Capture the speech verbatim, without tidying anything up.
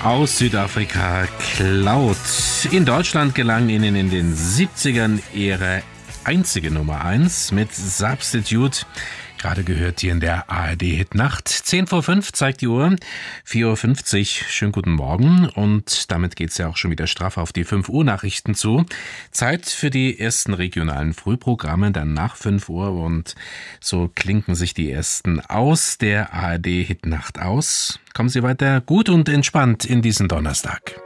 Aus Südafrika, Cloud. In Deutschland gelang ihnen in den siebzigern ihre einzige Nummer eins mit Substitute. Gerade gehört hier in der A R D-Hit Nacht. zehn vor fünf zeigt die Uhr, vier Uhr fünfzig. Schönen guten Morgen. Und damit geht's ja auch schon wieder straff auf die fünf Uhr Nachrichten zu. Zeit für die ersten regionalen Frühprogramme, dann nach fünf Uhr. Und so klinken sich die ersten aus der A R D-Hit Nacht aus. Kommen Sie weiter gut und entspannt in diesen Donnerstag.